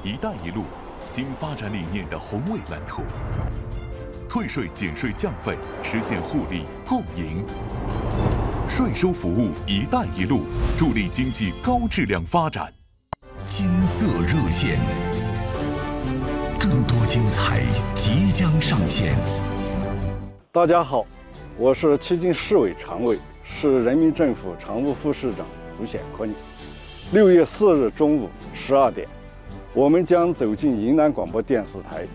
一带一路”新发展理念的宏伟蓝图。退税减税降费，实现互利共赢。税收服务“一带一路”，助力经济高质量发展。 金色热线，更多精彩即将上线。 大家好，我是迄今市委常委、市人民政府常务副市长胡显坤。6月4日中午12点，我们将走进云南广播电视台